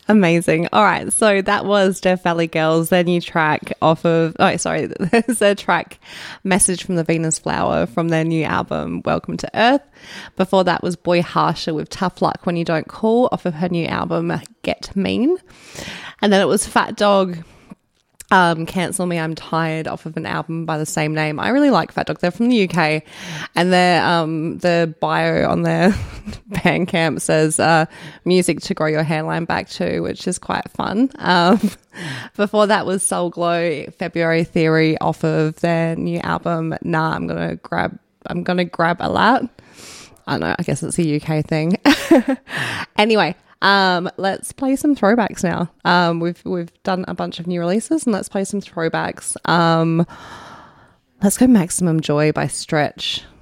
Amazing. All right. So that was Death Valley Girls, their new track off of, oh, sorry, there's their track Message from the Venus Flower from their new album, Welcome to Earth. Before that was Boy Harsha with Tough Luck When You Don't Call off of her new album, Get Mean. And then it was Fat Dog, Cancel Me, I'm Tired off of an album by the same name. I really like Fat Dog. They're from the UK, and the bio on their Bandcamp says music to grow your hairline back to, which is quite fun. Before that was Soul Glow, February Theory off of their new album, Nah, I'm gonna grab a lot. I don't know, I guess it's a UK thing. Anyway, let's play some throwbacks now. We've done a bunch of new releases, and let's play some throwbacks. Let's go Maximum Joy by Stretch.